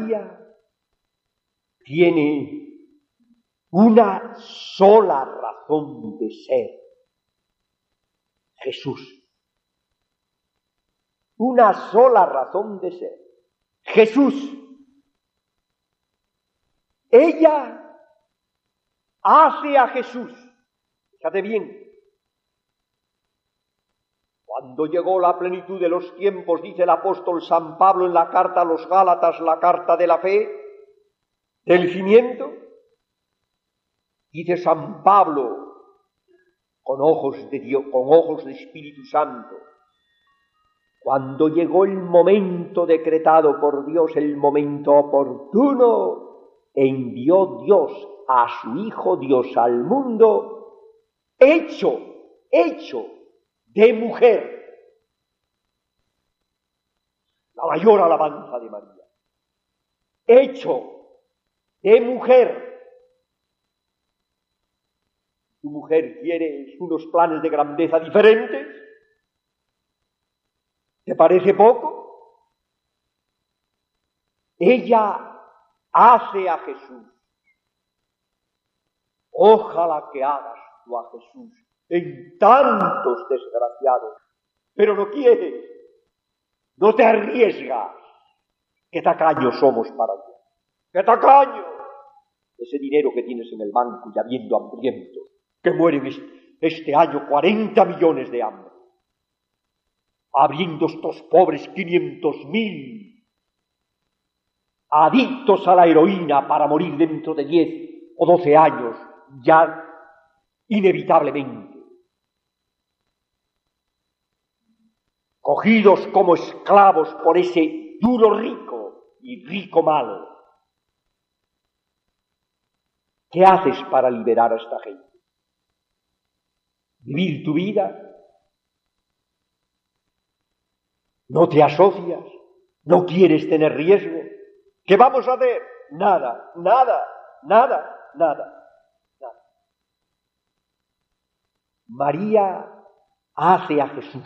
María tiene una sola razón de ser: Jesús. Una sola razón de ser: Jesús. Ella hace a Jesús. Fíjate bien. Cuando llegó la plenitud de los tiempos, dice el apóstol San Pablo en la carta a los Gálatas, la carta de la fe, del cimiento, dice San Pablo, con ojos de Dios, con ojos de Espíritu Santo, cuando llegó el momento decretado por Dios, el momento oportuno, envió Dios a su Hijo Dios al mundo, hecho de mujer. La mayor alabanza de María. Hecho de mujer. Tu mujer quiere unos planes de grandeza diferentes. ¿Te parece poco? Ella hace a Jesús. Ojalá que hagas tú a Jesús en tantos desgraciados, pero no quieres, no te arriesgas. ¡Qué tacaños somos para Dios! ¡Qué tacaños! Ese dinero que tienes en el banco, ya viendo hambrientos, que mueren este año 40 millones de hambre, habiendo estos pobres 500.000 adictos a la heroína para morir dentro de 10 o 12 años, ya inevitablemente, cogidos como esclavos por ese duro rico y rico malo. ¿Qué haces para liberar a esta gente? ¿Vivir tu vida? ¿No te asocias? ¿No quieres tener riesgo? ¿Qué vamos a hacer? Nada. María hace a Jesús.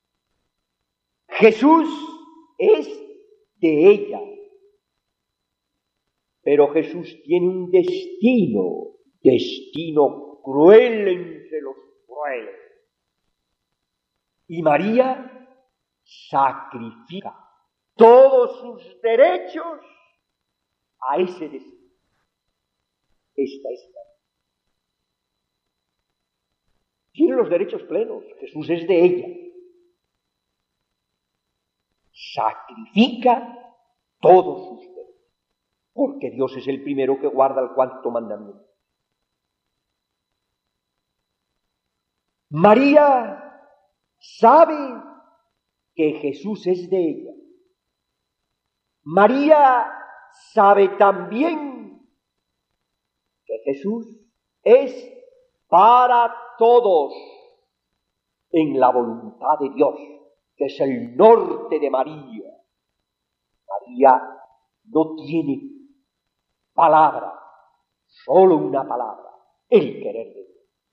Jesús es de ella. Pero Jesús tiene un destino cruel entre los crueles. Y María sacrifica todos sus derechos a ese destino. Esta es la. Tiene los derechos plenos. Jesús es de ella. Sacrifica todos sus derechos. Porque Dios es el primero que guarda el cuarto mandamiento. María sabe que Jesús es de ella. María sabe también que Jesús es para todos en la voluntad de Dios, que es el norte de María. María no tiene palabra, solo una palabra: el querer de Dios.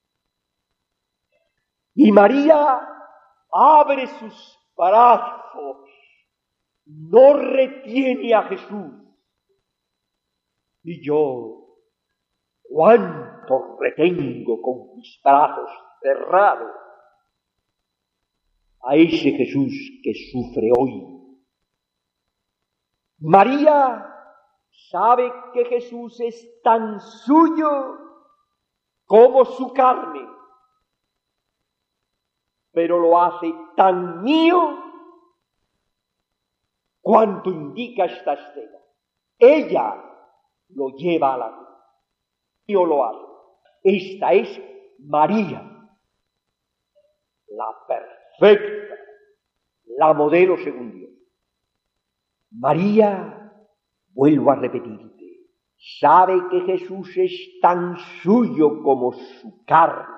Y María abre sus brazos, no retiene a Jesús. Y yo, cuánto retengo con mis brazos cerrados a ese Jesús que sufre hoy. María sabe que Jesús es tan suyo como su carne, pero lo hace tan mío cuanto indica esta escena. Ella lo lleva a la cruz. Yo lo hago. Esta es María, la perfecta, la modelo según Dios. María, vuelvo a repetirte, sabe que Jesús es tan suyo como su carne,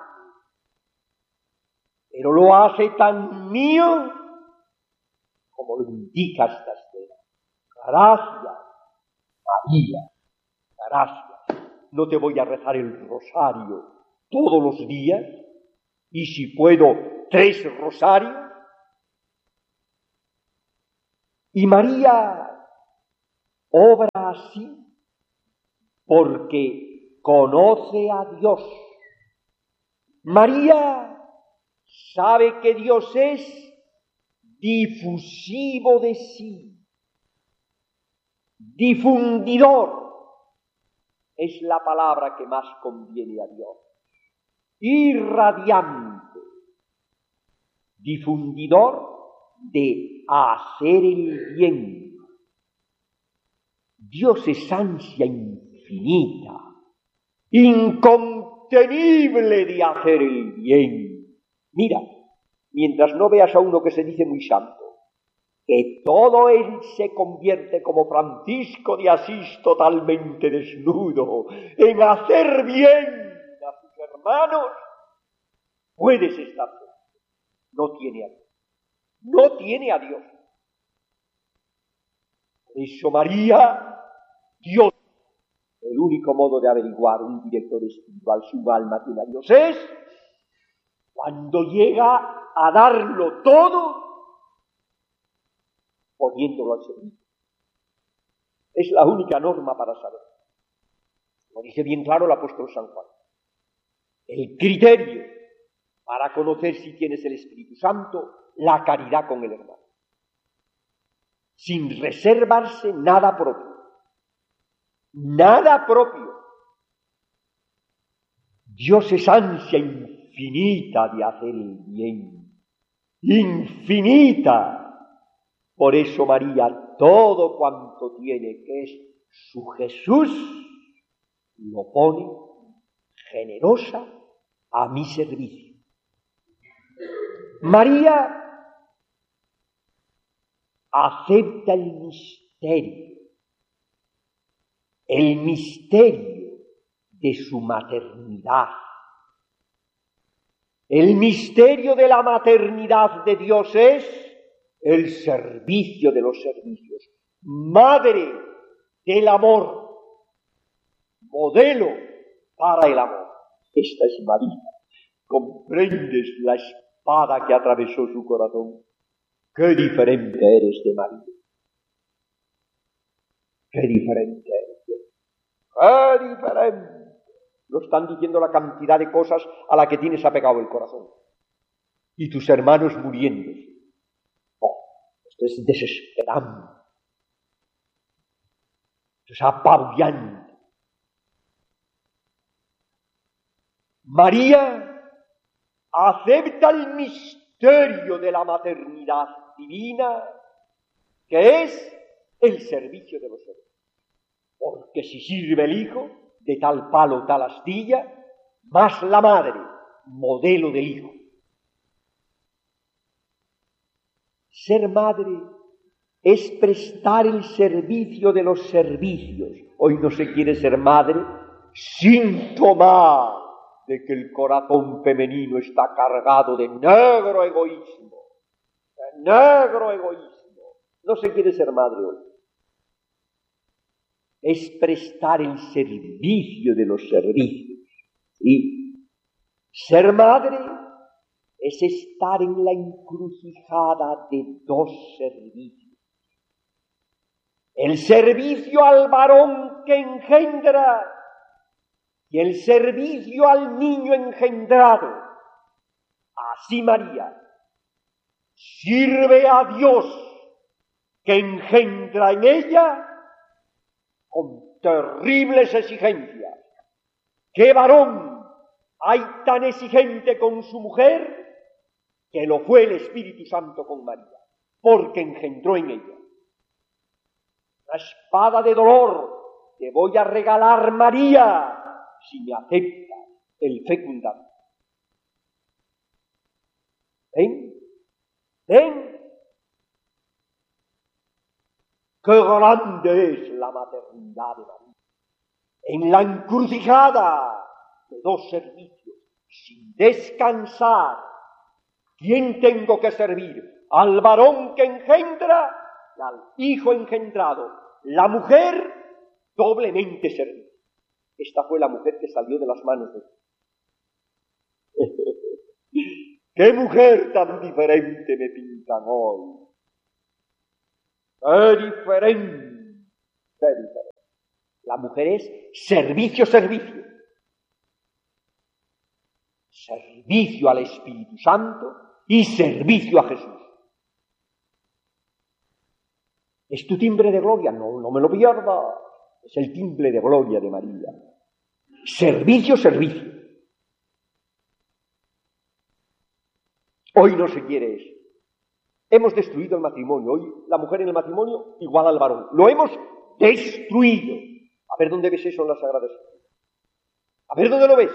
pero lo hace tan mío como lo indica esta escena. Gracias, María, gracias. No te voy a rezar el rosario todos los días, y si puedo, 3 rosarios. Y María obra así porque conoce a Dios. María sabe que Dios es difusivo de sí, difundidor es la palabra que más conviene a Dios, irradiante, difundidor de hacer el bien. Dios es ansia infinita, incontenible de hacer el bien. Mira, mientras no veas a uno que se dice muy santo, que todo él se convierte como Francisco de Asís totalmente desnudo en hacer bien a sus hermanos, puedes estar seguro, no tiene a Dios. No tiene a Dios. Por eso María, Dios, el único modo de averiguar un director espiritual si un alma tiene a Dios es cuando llega a darlo todo poniéndolo al servicio. Es la única norma para saber. Lo dice bien claro el apóstol San Juan. El criterio para conocer si tienes el Espíritu Santo, la caridad con el hermano, sin reservarse nada propio. Nada propio. Dios es ansia infinita de hacer el bien. Infinita. Por eso María, todo cuanto tiene, que es su Jesús, lo pone generosa a mi servicio. María acepta el misterio de su maternidad. El misterio de la maternidad de Dios es el servicio de los servicios. Madre del amor, modelo para el amor. Esta es María. ¿Comprendes la espada que atravesó su corazón? ¡Qué diferente eres de María! ¡Qué diferente eres! ¡Qué diferente! Lo están diciendo la cantidad de cosas a la que tienes apegado el corazón. Y tus hermanos muriéndose. Oh, esto es desesperante. Esto es apabullante. María acepta el misterio de la maternidad divina, que es el servicio de los hermanos. Porque si sirve el hijo, de tal palo tal astilla, más la madre, modelo del hijo. Ser madre es prestar el servicio de los servicios. Hoy no se quiere ser madre, síntoma de que el corazón femenino está cargado de negro egoísmo. De negro egoísmo. No se quiere ser madre hoy. Es prestar el servicio de los servicios. Y ser madre es estar en la encrucijada de dos servicios. El servicio al varón que engendra y el servicio al niño engendrado. Así María sirve a Dios que engendra en ella con terribles exigencias. ¿Qué varón hay tan exigente con su mujer que lo fue el Espíritu Santo con María? Porque engendró en ella. Una espada de dolor te voy a regalar, María, si me aceptas el fecundar. ¿Ven? ¿Ven? ¡Qué grande es la maternidad de María! En la encrucijada de dos servicios, sin descansar, ¿quién tengo que servir? Al varón que engendra y al hijo engendrado. La mujer doblemente servir. Esta fue la mujer que salió de las manos de Dios. ¡Qué mujer tan diferente me pintan hoy! ¡Qué diferente Qué diferencia. La mujer es servicio, servicio. Servicio al Espíritu Santo y servicio a Jesús. ¿Es tu timbre de gloria? No, no me lo pierdas. Es el timbre de gloria de María. Servicio, servicio. Hoy no se quiere eso. Hemos destruido el matrimonio. Hoy la mujer en el matrimonio igual al varón. Lo hemos destruido. A ver dónde ves eso en la Sagrada Escritura. A ver dónde lo ves.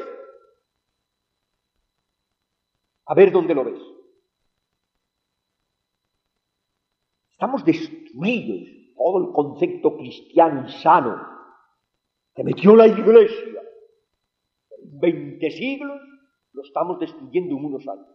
A ver dónde lo ves. Estamos destruidos. Todo el concepto cristiano y sano que metió la Iglesia en 20 siglos lo estamos destruyendo en unos años.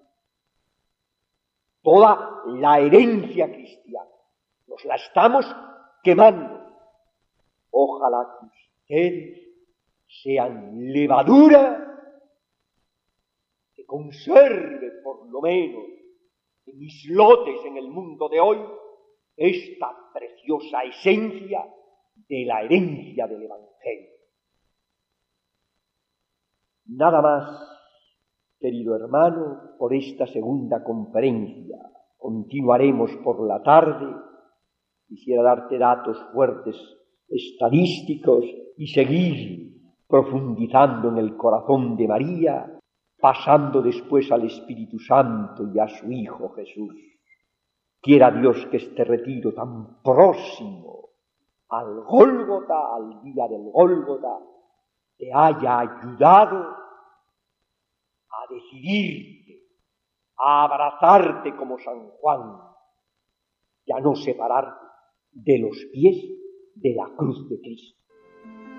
Toda la herencia cristiana nos la estamos quemando. Ojalá que ustedes sean levadura que conserve por lo menos en islotes en el mundo de hoy esta preciosa esencia de la herencia del Evangelio. Nada más, querido hermano, por esta segunda conferencia. Continuaremos por la tarde. Quisiera darte datos fuertes, estadísticos, y seguir profundizando en el corazón de María, pasando después al Espíritu Santo y a su Hijo Jesús. Quiera Dios que este retiro tan próximo al Gólgota, al día del Gólgota, te haya ayudado a decidirte, a abrazarte como San Juan y a no separarte de los pies de la cruz de Cristo.